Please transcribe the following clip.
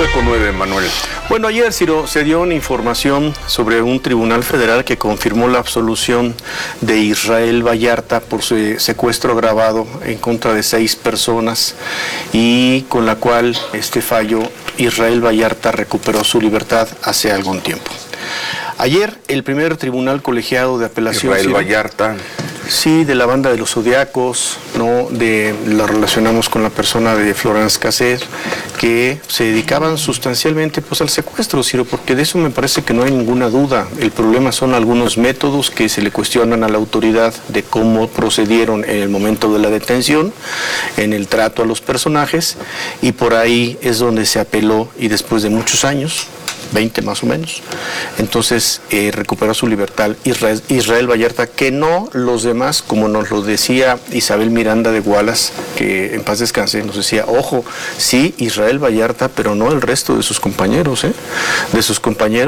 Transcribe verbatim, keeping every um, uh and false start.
nueve con nueve, Manuel. Bueno, ayer, Ciro, se dio una información sobre un tribunal federal que confirmó la absolución de Israel Vallarta por su secuestro agravado en contra de seis personas y con la cual este fallo Israel Vallarta recuperó su libertad hace algún tiempo. Ayer, el primer tribunal colegiado de apelación... Israel Ciro, Vallarta. Sí, de la banda de los Zodiacos, ¿no? De, lo relacionamos con la persona de Florence Cassel, que se dedicaban sustancialmente pues al secuestro, Ciro, porque de eso me parece que no hay ninguna duda. El problema son algunos métodos que se le cuestionan a la autoridad de cómo procedieron en el momento de la detención, en el trato a los personajes, y por ahí es donde se apeló, y después de muchos años, veinte más o menos, entonces eh, recuperó su libertad Israel, Israel Vallarta, que no los demás, como nos lo decía Isabel Miranda de Wallace, que en paz descanse, nos decía, ojo, sí, Israel Vallarta, pero no el resto de sus compañeros, ¿eh? de sus compañeros.